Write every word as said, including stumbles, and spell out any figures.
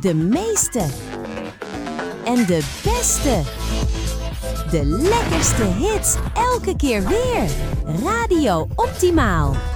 De meeste. En de beste. De lekkerste hits elke keer weer. Radio Optimaal.